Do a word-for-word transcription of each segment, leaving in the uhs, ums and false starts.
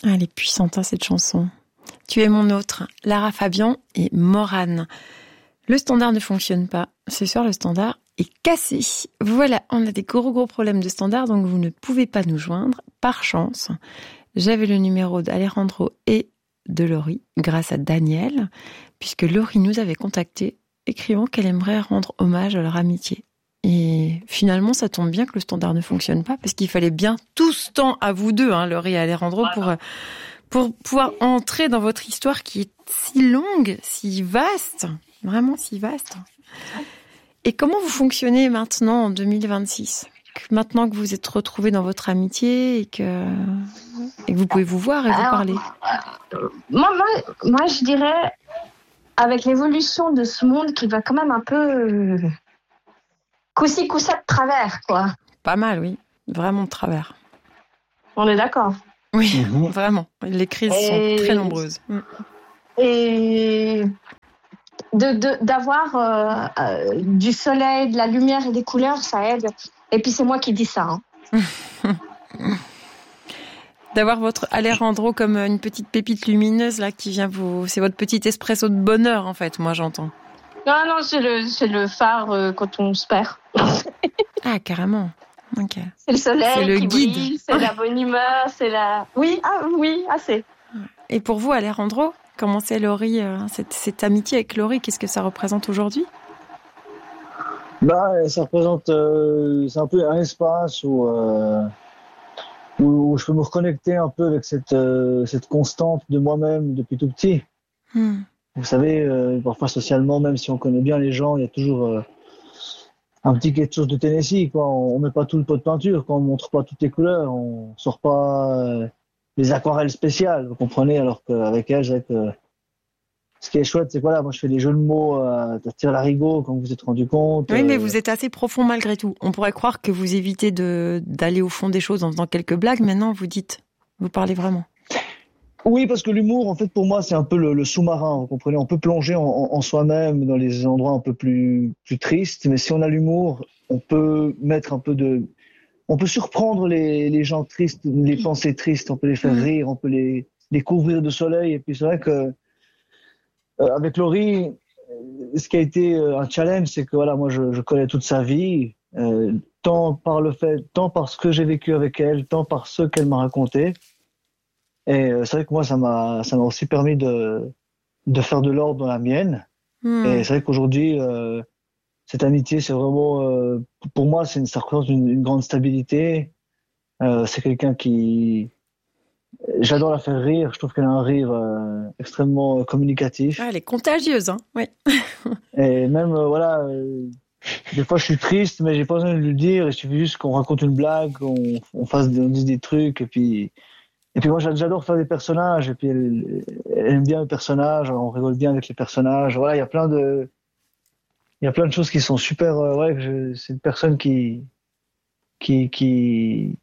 Ah, elle est puissante, hein, cette chanson. Tu es mon autre, Lara Fabian et Morane. Le standard ne fonctionne pas. Ce soir, le standard est cassé. Voilà, on a des gros gros problèmes de standard, donc vous ne pouvez pas nous joindre. Par chance, j'avais le numéro d'Alejandro et de Laurie, grâce à Daniel, puisque Laurie nous avait contacté, écrivant qu'elle aimerait rendre hommage à leur amitié. Et finalement, ça tombe bien que le standard ne fonctionne pas, parce qu'il fallait bien tout ce temps à vous deux, hein, Laurie et Alejandro, pour, pour pouvoir entrer dans votre histoire qui est si longue, si vaste, vraiment si vaste. Et comment vous fonctionnez maintenant en deux mille vingt-six ? Maintenant que vous êtes retrouvés dans votre amitié et que, et que vous pouvez vous voir et vous Alors, parler. Euh, moi, moi, moi, je dirais, avec l'évolution de ce monde qui va quand même un peu euh, coup-ci, coup-ça de travers, quoi. Pas mal, oui. Vraiment de travers. On est d'accord. Oui, mmh. Vraiment. Les crises et... sont très nombreuses. Mmh. Et de, de, d'avoir euh, euh, du soleil, de la lumière et des couleurs, ça aide. Et puis, c'est moi qui dis ça. Hein. D'avoir votre Alejandro comme une petite pépite lumineuse là qui vient vous, c'est votre petit espresso de bonheur en fait, moi j'entends. Non non, c'est le c'est le phare euh, quand on se perd. Ah carrément. Ok. C'est le soleil c'est le qui guide. brille, c'est la bonne humeur, c'est la. Oui ah oui assez. Et pour vous Alejandro, comment c'est Laurie, euh, cette cette amitié avec Laurie, qu'est-ce que ça représente aujourd'hui? Bah ça représente, euh, c'est un peu un espace où. Euh... où je peux me reconnecter un peu avec cette euh, cette constante de moi-même depuis tout petit. Mm. Vous savez, euh, parfois socialement, même si on connaît bien les gens, il y a toujours euh, un petit quelque chose de Tennessee, quoi. On, on met pas tout le pot de peinture, quoi. On montre pas toutes les couleurs, on sort pas euh, les aquarelles spéciales, vous comprenez. Alors qu'avec elle, j'ai que ce qui est chouette, c'est que voilà, moi je fais des jeux de mots à euh, tirer l'arigot, comme vous vous êtes rendu compte. Oui, euh... mais vous êtes assez profond malgré tout. On pourrait croire que vous évitez de d'aller au fond des choses en faisant quelques blagues. Maintenant, vous dites, vous parlez vraiment. Oui, parce que l'humour, en fait, pour moi, c'est un peu le, le sous-marin. Vous comprenez, on peut plonger en, en, en soi-même dans les endroits un peu plus plus tristes, mais si on a l'humour, on peut mettre un peu de, on peut surprendre les les gens tristes, les pensées tristes, on peut les faire rire, on peut les les couvrir de soleil. Et puis c'est vrai que Euh, avec Laurie, ce qui a été un challenge, c'est que voilà, moi je, je connais toute sa vie, euh, tant par le fait, tant par ce que j'ai vécu avec elle, tant par ce qu'elle m'a raconté. Et euh, c'est vrai que moi ça m'a, ça m'a aussi permis de de faire de l'ordre dans la mienne. Mmh. Et c'est vrai qu'aujourd'hui, euh, cette amitié, c'est vraiment, euh, pour moi, c'est une, ça représente une, une grande stabilité. Euh, c'est quelqu'un qui J'adore la faire rire. Je trouve qu'elle a un rire euh, extrêmement euh, communicatif. Ah, elle est contagieuse, hein. Oui. Et même, euh, voilà, euh, des fois je suis triste, mais j'ai pas besoin de lui dire. Il suffit juste qu'on raconte une blague, qu'on on fasse, on dise des trucs, et puis, et puis moi j'adore faire des personnages. Et puis elle, elle aime bien les personnages. On rigole bien avec les personnages. Voilà, il y a plein de, il y a plein de choses qui sont super. Euh, ouais, je, c'est une personne qui, qui, qui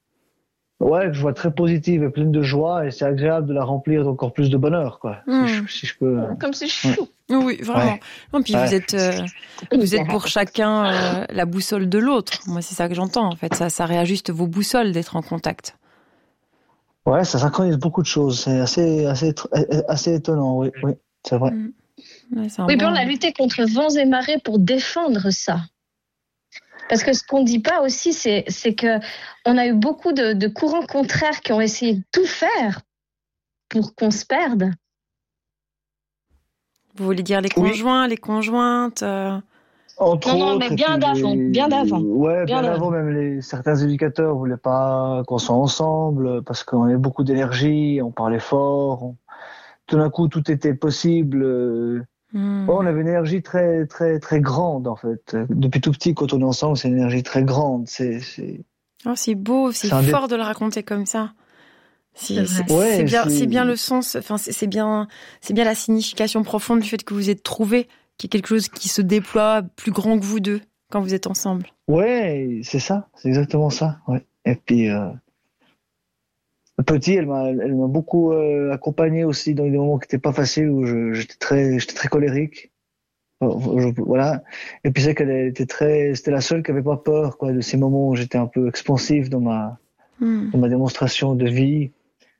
Ouais, que je vois très positive et pleine de joie, et c'est agréable de la remplir d'encore plus de bonheur, quoi. Mmh. Si, je, si je peux. Comme c'est chou. Ouais. Oui, vraiment. Ouais. Non, puis ouais. vous êtes, euh, vous êtes pour chacun euh, la boussole de l'autre. Moi, c'est ça que j'entends. En fait, ça, ça réajuste vos boussoles d'être en contact. Ouais, ça synchronise beaucoup de choses. C'est assez, assez, assez étonnant. Oui, oui, c'est vrai. Mmh. Ouais, c'est oui, bon... puis on a lutté contre vents et marées pour défendre ça. Parce que ce qu'on ne dit pas aussi, c'est, c'est qu'on a eu beaucoup de, de courants contraires qui ont essayé de tout faire pour qu'on se perde. Vous voulez dire les conjoints, oui. les conjointes euh... Entre Non, non, autres, mais bien d'avant, les... bien d'avant. Ouais, bien, bien d'avant, même les, certains éducateurs ne voulaient pas qu'on soit ensemble parce qu'on avait beaucoup d'énergie, on parlait fort. On... Tout d'un coup, tout était possible. Euh... Mmh. Oh, on avait une énergie très, très, très grande, en fait. Depuis tout petit, quand on est ensemble, c'est une énergie très grande. C'est, c'est... Oh, c'est beau, c'est, c'est fort dé... de le raconter comme ça. C'est, c'est, ouais, c'est bien, c'est... c'est bien le sens, enfin, c'est, c'est bien, c'est bien la signification profonde du fait que vous êtes trouvés, qu'il y a quelque chose qui se déploie plus grand que vous deux quand vous êtes ensemble. Ouais, c'est ça, c'est exactement ça, ouais. Et puis, euh... petit, elle m'a, elle m'a beaucoup euh, accompagné aussi dans des moments qui n'étaient pas faciles, où je, j'étais très, j'étais très colérique. Je, voilà. Et puis c'est qu'elle était très, c'était la seule qui avait pas peur, quoi, de ces moments où j'étais un peu expansif dans ma, mmh. dans ma démonstration de vie.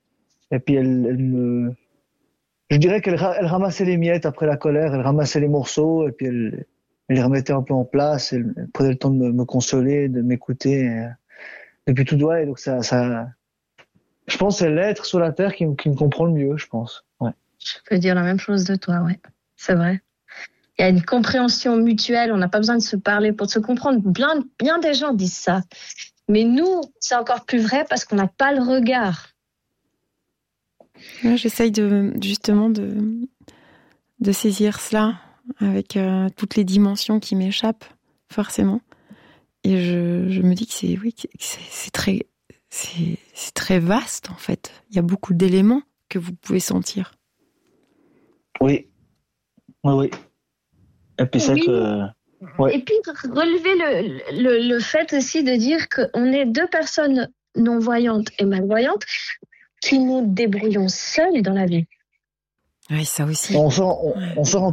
Et puis elle, elle me, je dirais qu'elle elle ramassait les miettes après la colère, elle ramassait les morceaux et puis elle, elle les remettait un peu en place. Elle, elle prenait le temps de me, me consoler, de m'écouter. Et, depuis tout doigt, et donc ça, ça, je pense que c'est l'être sur la terre qui, qui me comprend le mieux, je pense. Ouais. Je peux dire la même chose de toi, ouais. C'est vrai. Il y a une compréhension mutuelle, on n'a pas besoin de se parler pour se comprendre. Bien, bien des gens disent ça. Mais nous, c'est encore plus vrai parce qu'on n'a pas le regard. Ouais, j'essaye de, justement de, de saisir cela avec euh, toutes les dimensions qui m'échappent, forcément. Et je, je me dis que c'est, oui, que c'est, c'est, très, c'est, c'est très vaste, en fait. Il y a beaucoup d'éléments que vous pouvez sentir. Oui. Oui, oui. Et puis c'est oui. que... Ouais. Et puis relever le, le, le fait aussi de dire qu'on est deux personnes non-voyantes et malvoyantes qui nous débrouillons seuls dans la vie. Oui, ça aussi. On sort, on, on sort